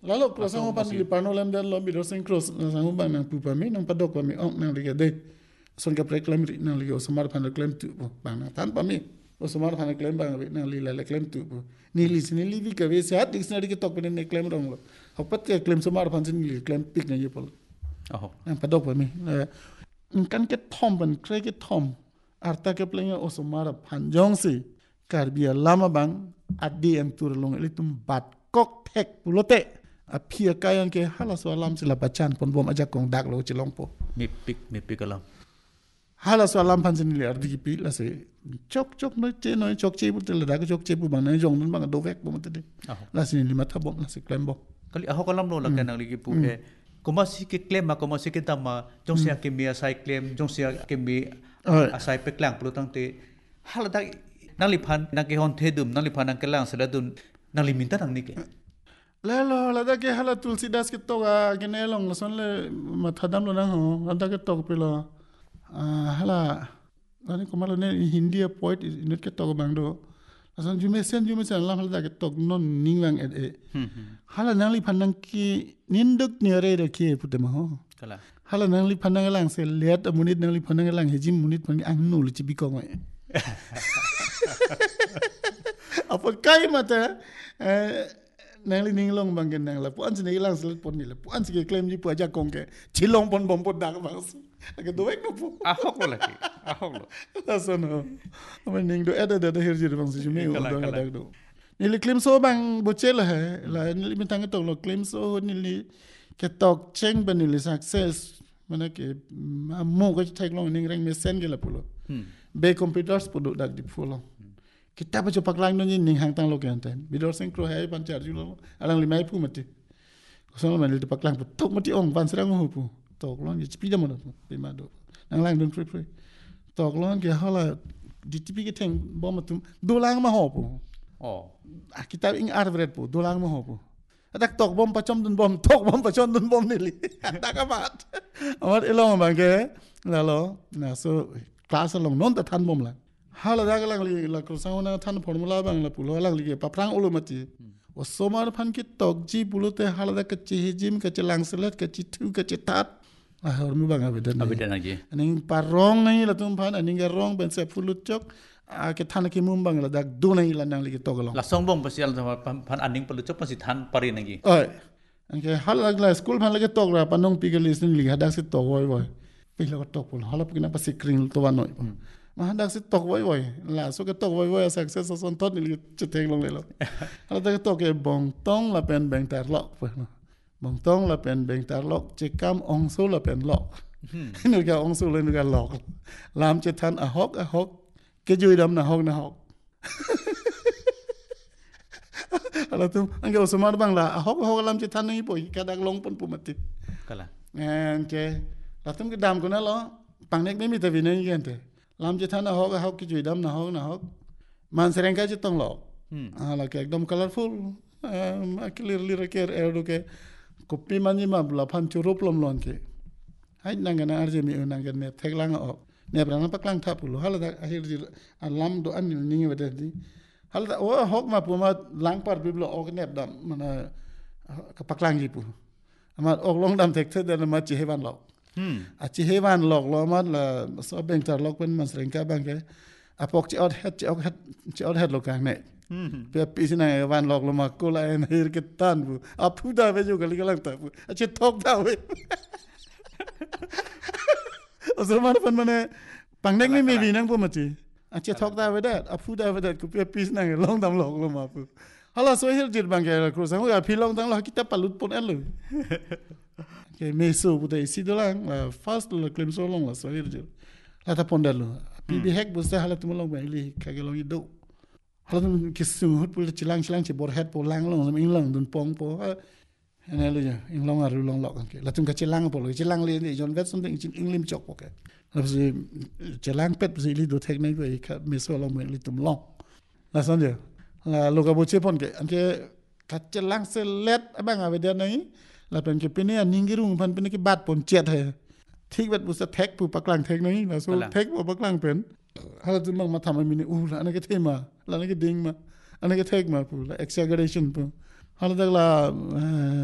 lalu kalau sang pan li parno lem dan lom bidor sing cross sang ban nang pu pami nang padok pami nang liga de son ka preklem ri nang liga osmar pan klem tu bang tan pami osmar pan klem bang nang li la klem tu ni li vi ka ve sat dictionary ke tok pen ne klem rong lo hopat ke klem somar pan sin li klem pik na yepol nang padok pami kan ke thom ban kre ke thom arta ke plenga osmar pan jong si karbia lama bang adi ang tur long elitum bat kok tek pulote apia kayan ke halas walam sila bacan pon bom aja kong dak lo cilong po mi pik alam halas walam pan sin li ardi ki pil ase chok no chok che bu tel dak chok che bu bang na jong nun bang do vek bom tede la sin li mata bom la se klem bom kali ahok alam lo la kan ang ligi pu ke komasi ke klem ma komasi ke tama jong sia ke mi asai klem jong sia ke mi asai pe klang pulutang te halada nang lipan nang ke hon the dum nang lipan nang ke lang sela dun nang liminta nang ni ke lalo lada ke hala tulsi das ke toga genelong lason le mathadam lo nang ho lada ke tok pelo hala ani komalo ne hindi poet inut ke tok bang do lason jume sen lam hala ke tok non ningwang hala nang lipan nang ki ninduk ni re de ke putem ho kala hala nang lipan nang lang se let munit nang lipan nang lang hejim munit pan ang no lu cibi ko ngai apa kai mata nang li ning long bang nang la puan sini lang selet pon ni la puan sini claim ji pu aja kong ke chilong pon bom pon dak bang aga do ek no pu ahok lo lagi ahok lo asono ama ning do ada herji bang si jume do dak do ni li claim so bang bo chela he la ni li mitang to lo claim so ni li ke tok cheng ban ni li success mana ke mo ko tek long ning reng me sen ke la pulo be computers pu dak di pulo kita baca paklang nonyi ning hang tang lo kan ten bidor sing kro hai pan char julo alang limai pu mati kosong man li paklang tok mati ong pan serang hu pu tok lon ji pi jamon pu ma do nang lang dun free tok lon ke hala di tipi ke teng bom tum do lang ma ho pu kita ing arvret pu do lang ma ho pu adak tok bom pachom dun bom tok bom pachom dun bom ni li tak amat amat elong bang ke lalo na so class long non ta than bom la hala daga li la krusana than formula bang la pulo lang li pa prang ulo mati o somar phan ki tok ji bulote hala da ka chi jim ka lang selet ka chi thu ka chi tat hor mu bang abedan lagi aning parong nai la tum phan aning ga rong ben se fulut chok ke than ki mum bang la dak du nai la nang li tok long la song bom pasial phan aning pelu chok pasi than pari nagi oi angke hala la school phan la ke tok ra panong pi ke listening li hadak se tok voi pi la tok pul hala pi na pasi kring to wa noi dak si tok voi la so ke tok voi success son tot ni cheteng long le lo ala ta tok ke bong tong la pen beng tar lok bong tong la pen beng tar lok che kam ong so la pen lok nu ga ong so le nu ga lok lam che than a hok ke jui dam na hok ala tu angge osmar bang la a hok lam che than ni poi ka dak long pon pu mati kala ke la tum ke dam ko na lo pang nek me mi ta vi nei gen te lam je thana hok ki jui dam na hok man sereng ka je tong lo ala ke ekdom colorful clearly reker erdo ke kopi mani ma bla phan churup lom lon ke hai nangana arje mi nangan ne theklang o ne brana paklang tha pulo hala da ahir ji alam do an ningi wede di hala da o hok ma pu ma lang par biblo ok ne dam mana ka paklang ji pu ama ok long dam thek the da ma chi hewan lo aci hewan lok lo mat la so beng tar lok pen mas rengka bang ke apok ci out head lo kang ne pe pisina hewan lok lo ma ko la en hir ke tan bu apu da ve jo gali galang ta bu aci thok da we osman pan mane pangnek ni me bi nang pu mati aci thok da we da apu da we da ku pe pisina long dam lok lo ma pu hala so hir jit bang ke ko sang ga pi long dang lo kita palut pon el lo ke meso bude isi dolang fast lo claim so long la so hirje la ta pondalo pi hack bu sa hala tum long ba li ka ge long do hala tum kisum hot pul chilang che bor head po lang long ing long dun pong po ene lo ja ing long aru long lok ke la tum ka chilang po lo chilang le ni jon vet something in lim chok po ke la si chilang pet si li do technique ba ka meso long ba li tum long la son je la lo ka bo che pon ke anke ka chilang se let abang ave de nai la pen ke pene ningirung pan pene ke bat pon chet he thik bat bu sa thek pu paklang thek nai la so thek bu paklang pen hala tu mang ma tham mi ni la ne ke thema la ne ke ding ma ane ke thek ma pu la exaggeration pu hala dak la